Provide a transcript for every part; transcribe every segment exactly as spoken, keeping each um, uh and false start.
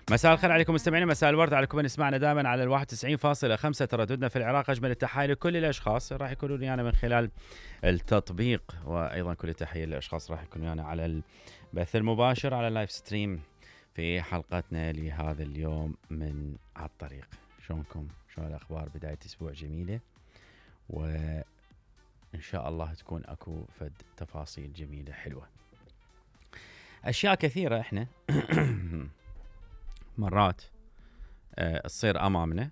مساء الخير عليكم مستمعينا، مساء الورد عليكم من يسمعنا دائما على الواحد وتسعين فاصلة خمسة ترددنا في العراق. اجمل التحايا لكل الاشخاص راح يكونون ويانا من خلال التطبيق، وايضا كل التحيه للاشخاص راح يكونوا ويانا على البث المباشر على اللايف ستريم في حلقتنا لهذا اليوم من على الطريق. شلونكم؟ شلون الاخبار؟ بدايه اسبوع جميله، وان شاء الله تكون اكو فد تفاصيل جميله حلوه. اشياء كثيره احنا مرات أه تصير امامنا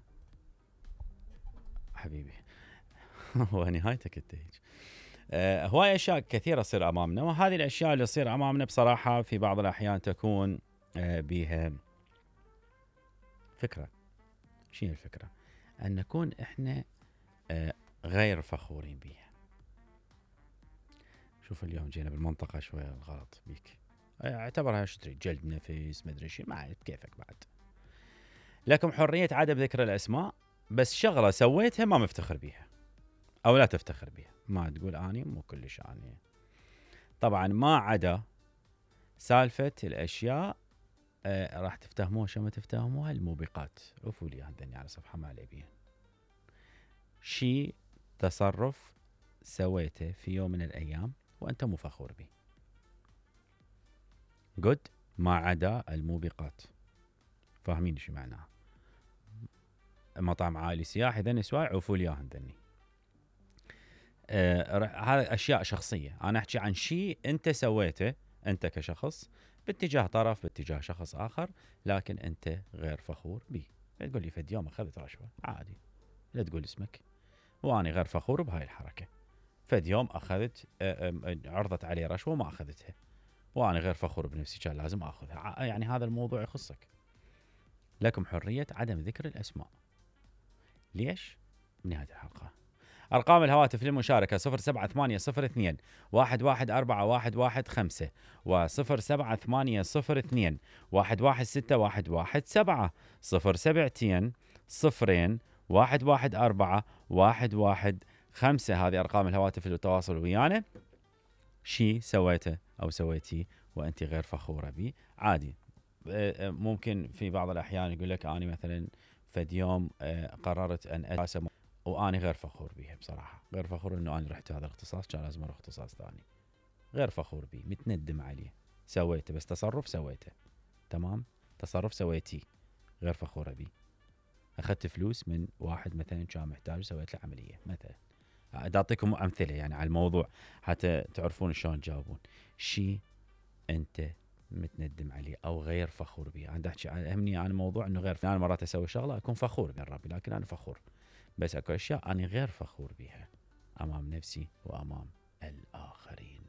حبيبي ونهايتك انت هيك. أه هواي اشياء كثيره تصير امامنا، وهذه الاشياء اللي تصير امامنا بصراحه في بعض الاحيان تكون أه بها فكره. شنو الفكره؟ ان نكون احنا أه غير فخورين بها. شوف اليوم جينا بالمنطقه شويه الغلط بيك، اعتبرها شو تريد، جلد نفس مدري شيء، ما عارف كيفك بعد. لكم حريه عدم ذكر الاسماء، بس شغله سويتها ما مفتخر بيها او لا تفتخر بيها، ما تقول اني مو كلش اني. طبعا ما عدا سالفه الاشياء آه راح تفتهموها شو ما تفتهموها، الموبقات. عفوا لي عندني على صفحه ما علي بيها. شي تصرف سويته في يوم من الايام وانت مو فخور به، جود، ما عدا الموبقات. فاهمين شو معناها؟ مطعم عائلي سياحي ذني سواي عفوا لي عندني. هذا آه اشياء شخصيه، انا احكي عن شيء انت سويته انت كشخص باتجاه طرف باتجاه شخص اخر، لكن انت غير فخور به. تقول لي فد يوم اخذت رشوه، عادي، لا تقول اسمك، واني غير فخور بهاي الحركه. فد يوم اخذت آه عرضت علي رشوه وما اخذتها، وانا غير فخور بنفسي، كان لازم اخذها. يعني هذا الموضوع يخصك. لكم حريه عدم ذكر الاسماء. ليش؟ بنهايه الحلقه. أرقام الهواتف للمشاركة صفر سبعة ثمانية صفر اثنين واحد واحد أربعة واحد واحد خمسة وصفر سبعة ثمانية صفر اثنين واحد واحد ستة واحد واحد سبعة صفر سبعتين صفرين واحد واحد أربعة واحد واحد خمسة. هذه أرقام الهواتف للتواصل ويانا. شي سويته أو سويتي وأنت غير فخورة بي، عادي. ممكن في بعض الأحيان يقول لك أنا مثلا فد يوم قررت أن أتاسم واني غير فخور بيها، بصراحه غير فخور انه انا رحت هذا الاختصاص، كان لازم اروح اختصاص ثاني. غير فخور بيه، متندم عليه، سويته بس تصرف سويته، تمام، تصرف سويتي غير فخوره بيه. اخذت فلوس من واحد مثلا كان محتاج وسويت له عمليه مثلا. دا اعطيكم امثله يعني على الموضوع حتى تعرفون شلون تجاوبون. شيء انت متندم عليه او غير فخور به. انا احكي اهمني عن موضوع انه غير، انا مرات اسوي شغله اكون فخور من ربي، لكن انا فخور، بس اكو اشياء انا غير فخور بها امام نفسي وامام الاخرين.